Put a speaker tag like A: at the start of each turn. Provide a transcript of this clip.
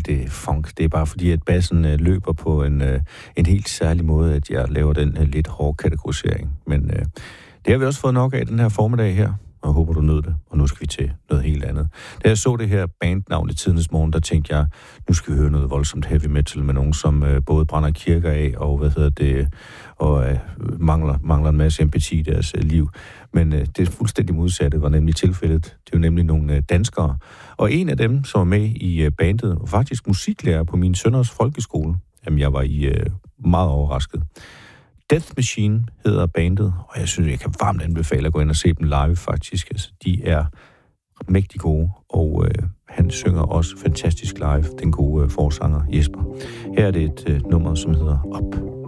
A: det funk. Det er bare fordi, at bassen løber på en helt særlig måde, at jeg laver den lidt hårde kategorisering. Men det har vi også fået nok af den her formiddag her, og jeg håber, du nød det. Og nu skal vi til noget helt andet. Da jeg så det her bandnavn i tidens morgen, der tænkte jeg, nu skal vi høre noget voldsomt heavy metal med nogen, som både brænder kirker af, og mangler en masse empati i deres liv. Men det fuldstændig modsatte var nemlig tilfældet. Det er jo nemlig nogle danskere. Og en af dem, som var med i bandet, var faktisk musiklærer på min sønners folkeskole. Jamen, jeg var meget overrasket. Death Machine hedder bandet, og jeg synes, jeg kan varmt anbefale at gå ind og se dem live, faktisk. Altså, de er mægtig gode, og han synger også fantastisk live, den gode forsanger Jesper. Her er det et nummer, som hedder Op.